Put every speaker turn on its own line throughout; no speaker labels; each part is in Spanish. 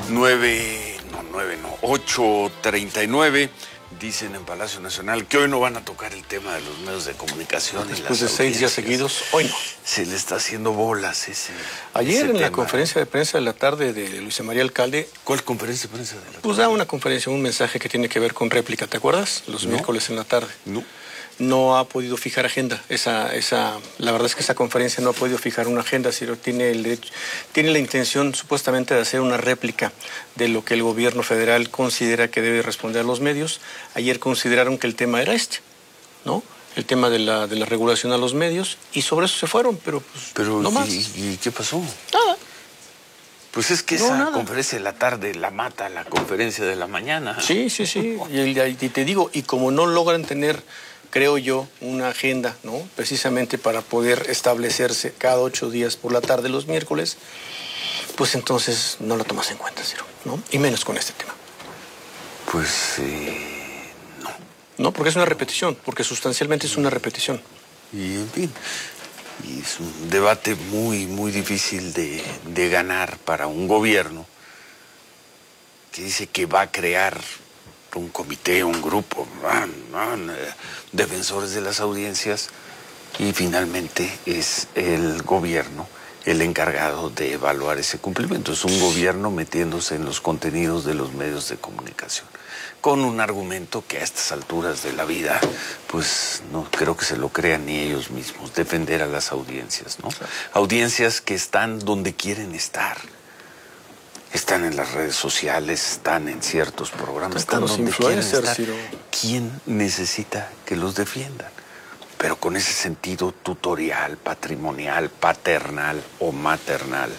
8:39. Dicen en Palacio Nacional que hoy no van a tocar el tema de los medios de comunicación.
Después de 6 días seguidos, hoy no.
Se le está haciendo bolas ese
Ayer en
tema.
la conferencia de prensa de la tarde de Luisa María Alcalde...
¿Cuál conferencia de prensa de la tarde?
Pues da una conferencia, un mensaje que tiene que ver con réplica, ¿te acuerdas? Los miércoles en la tarde. No ha podido fijar agenda. La verdad es que esa conferencia no ha podido fijar una agenda, sino tiene la intención supuestamente de hacer una réplica de lo que el gobierno federal considera que debe responder a los medios. Ayer consideraron que el tema era ¿no? El tema de la regulación a los medios, y sobre eso se fueron, pero no más.
¿Y qué pasó?
Nada.
Pues es que esa conferencia de la tarde la mata la conferencia de la mañana.
Sí. Y te digo, y como no logran tener, creo yo, una agenda, ¿no? Precisamente para poder establecerse cada 8 días por la tarde los miércoles, pues entonces no lo tomas en cuenta, Ciro, ¿no? Y menos con este tema.
Pues no.
No, porque es una repetición, porque sustancialmente es una repetición.
Y en fin, y es un debate muy, muy difícil de ganar para un gobierno que dice que va a crear un comité, un grupo, defensores de las audiencias, y finalmente es el gobierno el encargado de evaluar ese cumplimiento. Es un gobierno metiéndose en los contenidos de los medios de comunicación, con un argumento que a estas alturas de la vida, pues no creo que se lo crean ni ellos mismos, defender a las audiencias, ¿no? Claro. Audiencias que están donde quieren estar. Están en las redes sociales, están en ciertos programas, están donde quieren estar. ¿Quién necesita que los defiendan? Pero con ese sentido tutorial, patrimonial, paternal o maternal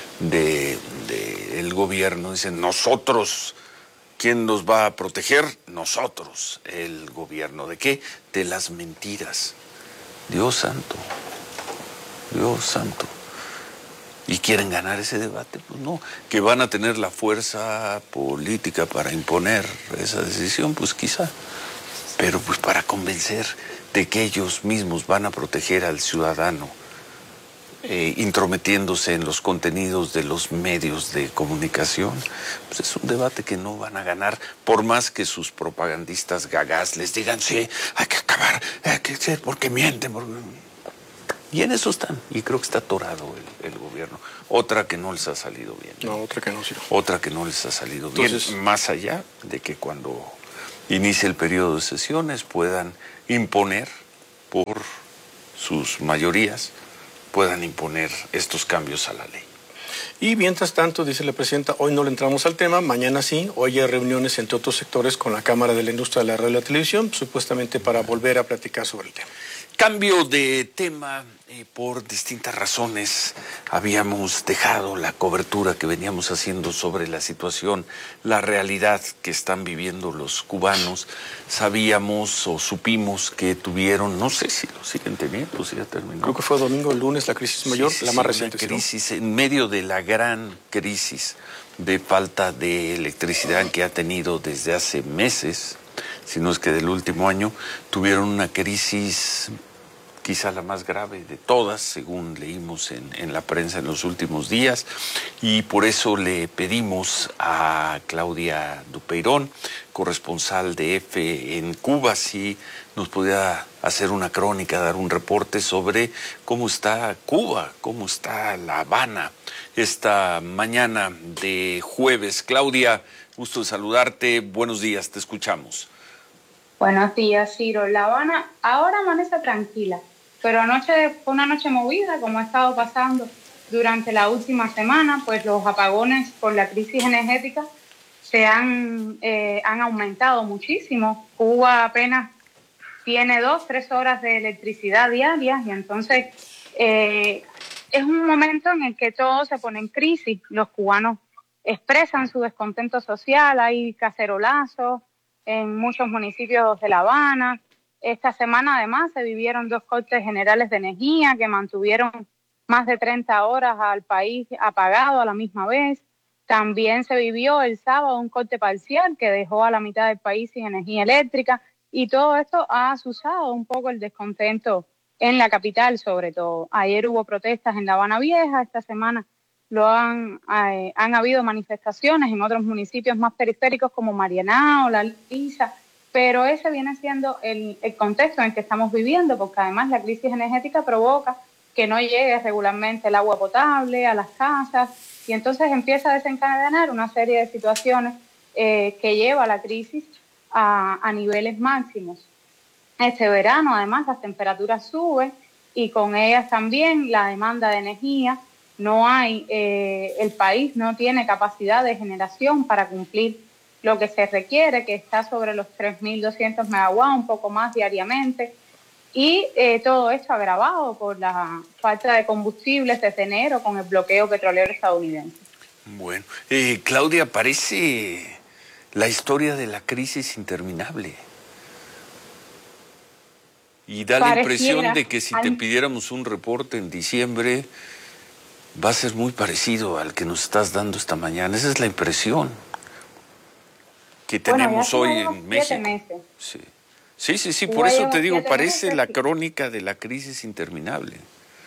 del gobierno, dicen nosotros. ¿Quién nos va a proteger? Nosotros, el gobierno. ¿De qué? De las mentiras. Dios santo. Dios santo. ¿Y quieren ganar ese debate? Pues no. ¿Que van a tener la fuerza política para imponer esa decisión? Pues quizá. Pero pues para convencer de que ellos mismos van a proteger al ciudadano, intrometiéndose en los contenidos de los medios de comunicación, pues es un debate que no van a ganar, por más que sus propagandistas gagás les digan, sí, hay que acabar, hay que ser, porque mienten. Y en eso están, y creo que está atorado el gobierno. Otra que no les ha salido bien.
No, otra que no, sí.
Otra que no les ha salido bien, más allá de que cuando inicie el periodo de sesiones puedan imponer por sus mayorías, puedan imponer estos cambios a la ley.
Y mientras tanto, dice la presidenta, hoy no le entramos al tema, mañana sí. Hoy hay reuniones entre otros sectores con la Cámara de la Industria de la Radio y la Televisión, supuestamente para volver a platicar sobre el tema.
Cambio de tema, por distintas razones. Habíamos dejado la cobertura que veníamos haciendo sobre la situación, la realidad que están viviendo los cubanos. Sabíamos o supimos que tuvieron, no sé si lo siguen teniendo, si ya terminó.
Creo que fue domingo, el lunes, la crisis mayor, la más reciente.
Una crisis, ¿no? En medio de la gran crisis de falta de electricidad que ha tenido desde hace meses, si no es que del último año, tuvieron una crisis quizá la más grave de todas, según leímos en la prensa en los últimos días, y por eso le pedimos a Claudia Dupeirón, corresponsal de EFE en Cuba, si nos podía hacer una crónica, dar un reporte sobre cómo está Cuba, cómo está La Habana esta mañana de jueves. Claudia, gusto de saludarte, buenos días, te escuchamos.
Buenos días, Ciro. La Habana ahora amanece tranquila, pero anoche fue una noche movida, como ha estado pasando durante la última semana, pues los apagones por la crisis energética se han aumentado muchísimo. Cuba apenas tiene 2-3 horas de electricidad diarias y entonces es un momento en el que todo se pone en crisis. Los cubanos expresan su descontento social, hay cacerolazos en muchos municipios de La Habana. Esta semana, además, se vivieron 2 cortes generales de energía que mantuvieron más de 30 horas al país apagado a la misma vez. También se vivió el sábado un corte parcial que dejó a la mitad del país sin energía eléctrica, y todo esto ha azuzado un poco el descontento en la capital, sobre todo. Ayer hubo protestas en La Habana Vieja, esta semana han habido manifestaciones en otros municipios más periféricos como Marianao, La Lisa, pero ese viene siendo el contexto en el que estamos viviendo, porque además la crisis energética provoca que no llegue regularmente el agua potable a las casas, y entonces empieza a desencadenar una serie de situaciones que lleva a la crisis a niveles máximos. Este verano, además, las temperaturas suben y con ellas también la demanda de energía. No hay, el país no tiene capacidad de generación para cumplir lo que se requiere, que está sobre los 3.200 megawatts, un poco más diariamente. Y todo esto agravado por la falta de combustibles desde enero con el bloqueo petrolero estadounidense.
Bueno, Claudia, parece la historia de la crisis interminable. Y da la impresión de que si te pidiéramos un reporte en diciembre, va a ser muy parecido al que nos estás dando esta mañana. Esa es la impresión que tenemos hoy en México. Sí, por eso te digo, parece la crónica de la crisis interminable.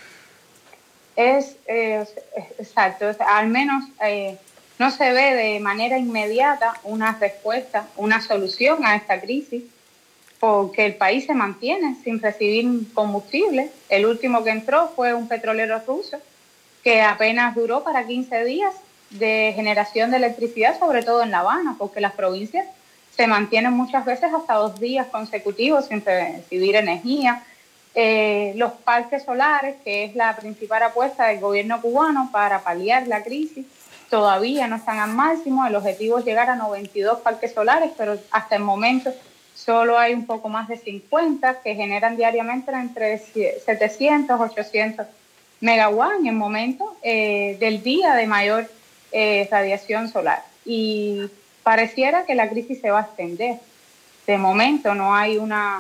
Exacto, al menos no se ve de manera inmediata una respuesta, una solución a esta crisis, porque el país se mantiene sin recibir combustible. El último que entró fue un petrolero ruso que apenas duró para 15 días de generación de electricidad, sobre todo en La Habana, porque las provincias se mantienen muchas veces hasta 2 días consecutivos sin recibir energía. Los parques solares, que es la principal apuesta del gobierno cubano para paliar la crisis, todavía no están al máximo. El objetivo es llegar a 92 parques solares, pero hasta el momento solo hay un poco más de 50 que generan diariamente entre 700 800 megawatts en el momento del día de mayor radiación solar. Y pareciera que la crisis se va a extender. De momento no hay una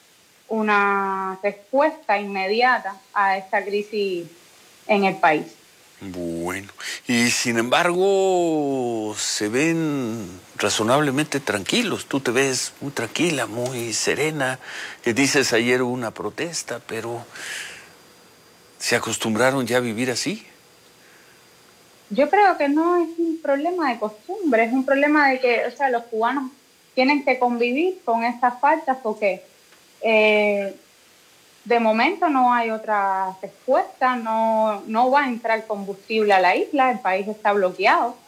respuesta inmediata a esta crisis en el país.
Bueno, y sin embargo se ven razonablemente tranquilos. Tú te ves muy tranquila, muy serena. Dices ayer hubo una protesta, pero ¿se acostumbraron ya a vivir así?
Yo creo que no es un problema de costumbre, es un problema de que, los cubanos tienen que convivir con estas faltas porque de momento no hay otra respuesta, no va a entrar combustible a la isla, el país está bloqueado,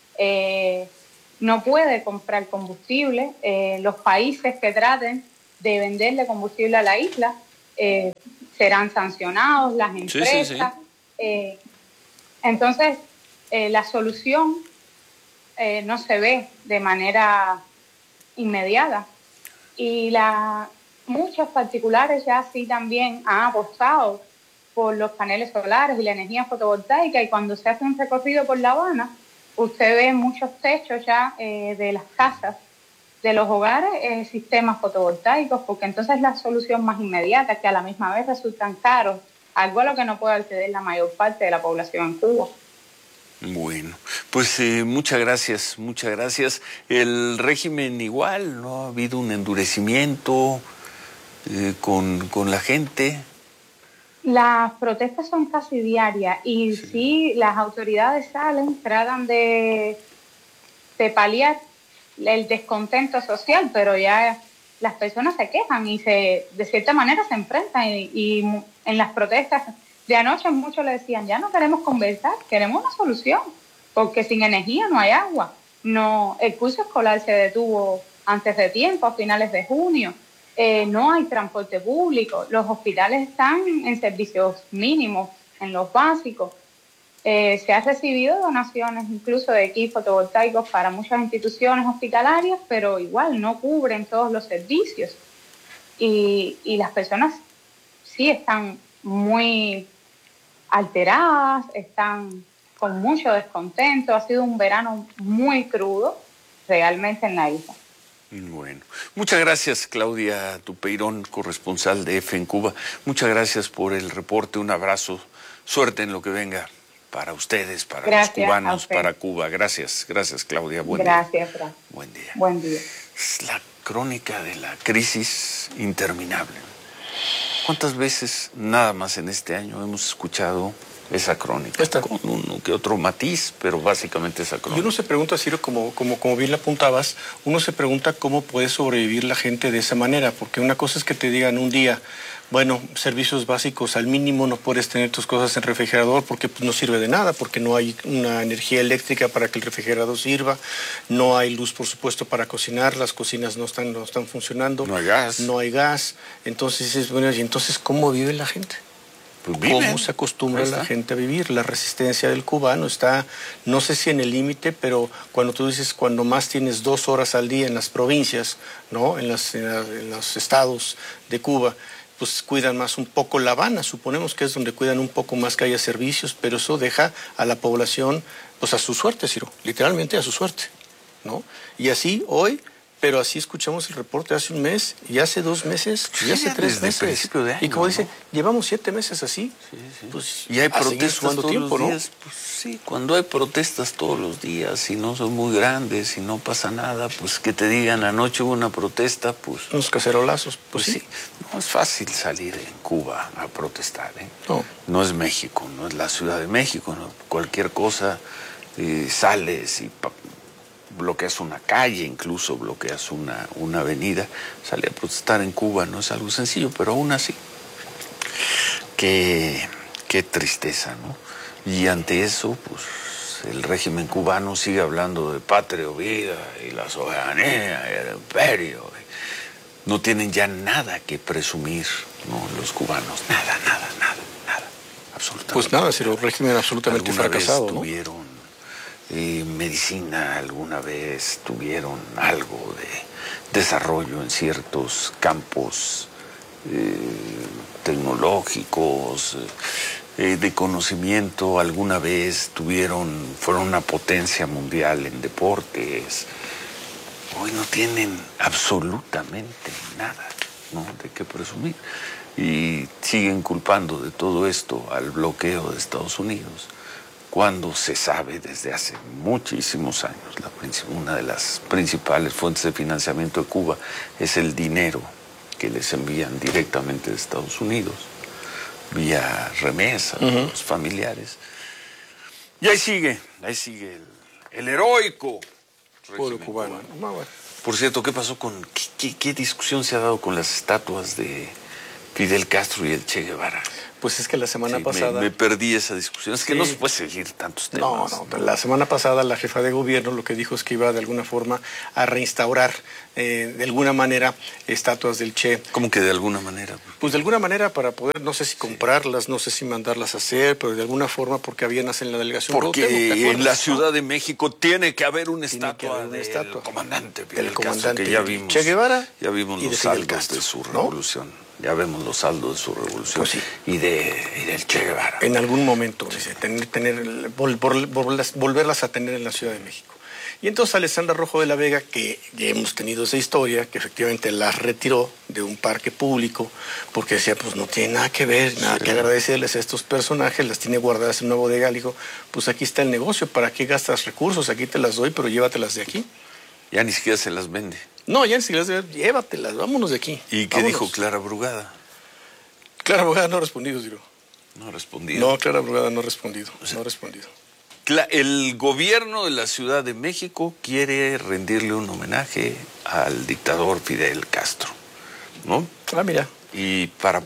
no puede comprar combustible, los países que traten de venderle combustible a la isla serán sancionados, las empresas. Sí. Entonces, la solución no se ve de manera inmediata. Y muchos particulares ya sí también han apostado por los paneles solares y la energía fotovoltaica, y cuando se hace un recorrido por La Habana, usted ve muchos techos ya de las casas, de los hogares, sistemas fotovoltaicos, porque entonces es la solución más inmediata, que a la misma vez resultan caros, algo a lo que no puede acceder la mayor parte de la población en Cuba.
Bueno, pues muchas gracias, muchas gracias. El régimen igual, ¿no? Ha habido un endurecimiento con la gente.
Las protestas son casi diarias y sí, las autoridades salen, tratan de paliar el descontento social, pero ya las personas se quejan y de cierta manera se enfrentan y en las protestas de anoche muchos le decían, ya no queremos conversar, queremos una solución, porque sin energía no hay agua. No, el curso escolar se detuvo antes de tiempo, a finales de junio. No hay transporte público, los hospitales están en servicios mínimos, en los básicos. Se han recibido donaciones incluso de equipos fotovoltaicos para muchas instituciones hospitalarias, pero igual no cubren todos los servicios. Y las personas sí están muy alteradas, están con mucho descontento. Ha sido un verano muy crudo realmente en la isla.
Bueno, muchas gracias, Claudia Tupeirón, corresponsal de EFE en Cuba. Muchas gracias por el reporte, un abrazo, suerte en lo que venga para ustedes, para los cubanos, para Cuba. Gracias, Claudia. Buen día.
Gracias.
Buen día.
Buen día.
Es la crónica de la crisis interminable. ¿Cuántas veces, nada más en este año, hemos escuchado Es acrónica, con uno que otro matiz, pero básicamente es acrónica.
Y uno se pregunta, Ciro, como bien le apuntabas, uno se pregunta cómo puede sobrevivir la gente de esa manera, porque una cosa es que te digan un día, bueno, servicios básicos al mínimo, no puedes tener tus cosas en refrigerador porque pues, no sirve de nada, porque no hay una energía eléctrica para que el refrigerador sirva, no hay luz, por supuesto, para cocinar, las cocinas no están funcionando.
No hay gas.
No hay gas. Entonces, bueno, ¿y entonces cómo vive la gente?
Pues
¿Cómo se acostumbra la gente a vivir? La resistencia del cubano está, no sé si en el límite, pero cuando tú dices, cuando más tienes 2 horas al día en las provincias, ¿no? En los estados de Cuba, pues cuidan más un poco La Habana, suponemos que es donde cuidan un poco más que haya servicios, pero eso deja a la población, pues a su suerte, Ciro, literalmente a su suerte, ¿no? Y así hoy... Pero así escuchamos el reporte hace un mes, y hace 2 meses, y hace 3 meses.
Principio de año,
y como dice,
¿no?
llevamos 7 meses así.
Sí.
Pues,
y hay protestas todos
tiempo,
los días. Pues sí, cuando hay protestas todos los días, y no son muy grandes, y no pasa nada, pues que te digan, anoche hubo una protesta, pues...
Unos cacerolazos,
pues sí. No es fácil salir en Cuba a protestar, ¿eh? No es México, no es la Ciudad de México, no. Cualquier cosa sales y... bloqueas una calle, incluso bloqueas una avenida. Salir a protestar en Cuba no es algo sencillo, pero aún así, qué tristeza, ¿no? Y ante eso, pues, el régimen cubano sigue hablando de patria o vida, y la soberanía, y el imperio. No tienen ya nada que presumir, ¿no? Los cubanos, nada, absolutamente.
Pues nada, es un régimen absolutamente fracasado, ¿no?
Tuvieron medicina, alguna vez tuvieron algo de desarrollo en ciertos campos tecnológicos, de conocimiento, alguna vez fueron una potencia mundial en deportes. Hoy no tienen absolutamente nada, ¿no?, de qué presumir. Y siguen culpando de todo esto al bloqueo de Estados Unidos, cuando se sabe desde hace muchísimos años, una de las principales fuentes de financiamiento de Cuba es el dinero que les envían directamente de Estados Unidos, vía remesas, los familiares. Y ahí sigue el heroico
pueblo cubano.
Por cierto, ¿qué pasó qué discusión se ha dado con las estatuas de Fidel Castro y el Che Guevara?
Pues es que la semana pasada...
Me perdí esa discusión. Es que no se puede seguir tantos temas.
No, la semana pasada la jefa de gobierno lo que dijo es que iba de alguna forma a reinstaurar, de alguna manera, estatuas del Che.
¿Cómo que de alguna manera?
Pues de alguna manera para poder, no sé si comprarlas, no sé si mandarlas a hacer, pero de alguna forma porque habían en la delegación.
Porque en la Ciudad de México tiene que haber una estatua del comandante Fidel Castro, que ya vimos.
Che Guevara.
Ya vimos los saldos de su revolución. ¿No? Ya vemos los saldos de su revolución,
pues sí.
y del Che Guevara.
En algún momento, volverlas a tener en la Ciudad de México. Y entonces Alessandra Rojo de la Vega, que ya hemos tenido esa historia, que efectivamente las retiró de un parque público, porque decía, pues no tiene nada que ver, nada que agradecerles a estos personajes, las tiene guardadas en una bodega. Le dijo, pues aquí está el negocio, ¿para qué gastas recursos? Aquí te las doy, pero llévatelas de aquí.
Ya ni siquiera se las vende.
No, ya ni siquiera llévatelas, vámonos de aquí.
¿Y qué dijo Clara Brugada?
Clara Brugada no ha respondido, Ciro.
No ha respondido.
No, Clara Brugada no ha respondido. No ha respondido.
El gobierno de la Ciudad de México quiere rendirle un homenaje al dictador Fidel Castro, ¿no?
Ah, mira.
Y para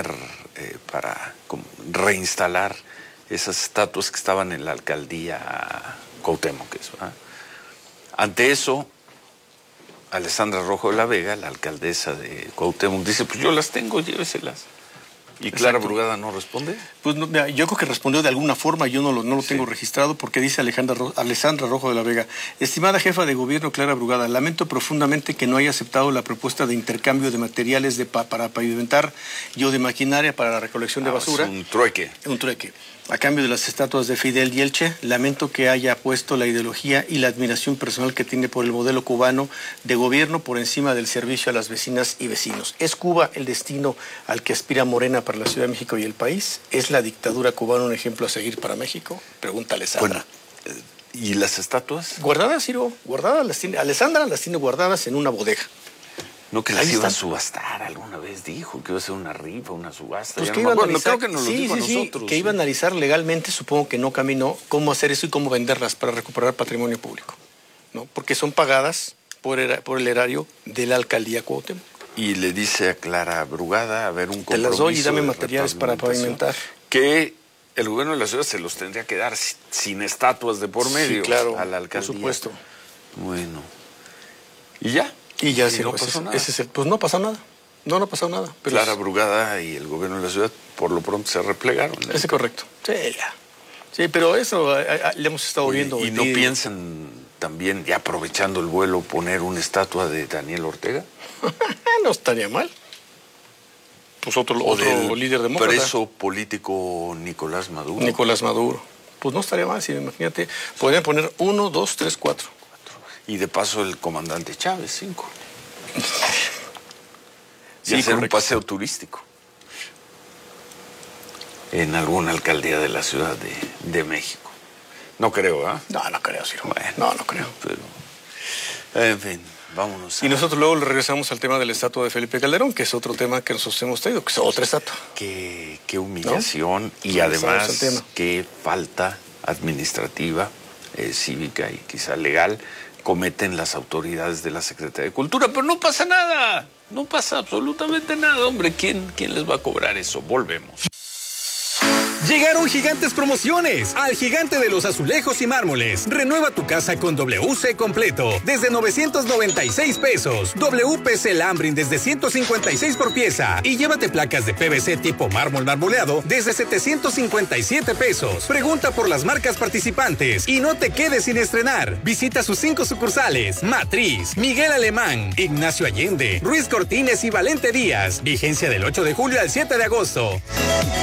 reinstalar esas estatuas que estaban en la alcaldía Cuauhtémoc, ¿verdad? Ante eso, Alessandra Rojo de la Vega, la alcaldesa de Cuauhtémoc, dice, pues yo las tengo, lléveselas. ¿Y Clara Brugada no responde?
Pues no, mira, yo creo que respondió de alguna forma, yo no lo tengo registrado, porque dice Alessandra Rojo de la Vega: estimada jefa de gobierno Clara Brugada, lamento profundamente que no haya aceptado la propuesta de intercambio de materiales para pavimentar y de maquinaria para la recolección de basura.
Es un trueque.
Un trueque. A cambio de las estatuas de Fidel y el Che, lamento que haya puesto la ideología y la admiración personal que tiene por el modelo cubano de gobierno por encima del servicio a las vecinas y vecinos. ¿Es Cuba el destino al que aspira Morena para la Ciudad de México y el país? ¿Es la dictadura cubana un ejemplo a seguir para México? Pregúntale, Sandra.
Bueno, ¿y las estatuas?
Guardadas, Ciro, guardadas. Alessandra las tiene guardadas en una bodega.
No, que las iba a subastar alguna vez, dijo que iba a hacer una rifa, una subasta.
Pues
ya
que
no
iba
me
a
acuerdo,
analizar,
creo que nos lo dijo a nosotros.
Que iba a analizar legalmente, supongo que no caminó, cómo hacer eso y cómo venderlas para recuperar patrimonio público, ¿no? Porque son pagadas por el erario de la alcaldía Cuauhtémoc.
Y le dice a Clara Brugada, a ver, un compromiso.
Te las doy y dame materiales para pavimentar.
Que el gobierno de la ciudad se los tendría que dar sin estatuas de por medio,
sí, claro,
a la alcaldía.
Por supuesto.
Bueno. ¿Y ya?
Y ya sí,
no
pues
pasó nada.
Pues no pasó nada. No pasó nada. Pero
Clara Brugada y el gobierno de la ciudad por lo pronto se replegaron.
Ese es correcto. Sí, ya. Sí, pero eso le hemos estado viendo.
¿Y no piensan también, ya aprovechando el vuelo, poner una estatua de Daniel Ortega?
No estaría mal. Pues otro líder demócrata.
Preso político Nicolás Maduro.
Nicolás Maduro. Pues no estaría mal, si imagínate. Podrían poner 1, 2, 3, 4.
Y de paso el comandante Chávez, 5. Y
sí,
hacer
correcto.
un paseo turístico en alguna alcaldía de la Ciudad de México. No creo, ¿ah?
No creo, Ciro.
Bueno,
no creo.
Pero, en fin, vámonos.
Y nosotros luego le regresamos al tema de la estatua de Felipe Calderón, que es otro tema que nosotros hemos traído, que es otra estatua.
Qué humillación, ¿no? Y además qué falta administrativa, cívica y quizá legal cometen las autoridades de la Secretaría de Cultura. Pero no pasa nada, no pasa absolutamente nada, hombre. ¿Quién les va a cobrar eso? Volvemos.
Llegaron gigantes promociones al Gigante de los Azulejos y Mármoles. Renueva tu casa con WC completo desde 996 pesos. WPC Lambrin desde 156 por pieza. Y llévate placas de PVC tipo mármol marmoleado desde 757 pesos. Pregunta por las marcas participantes y no te quedes sin estrenar. Visita sus 5 sucursales: Matriz, Miguel Alemán, Ignacio Allende, Ruiz Cortines y Valente Díaz. Vigencia del 8 de julio al 7 de agosto.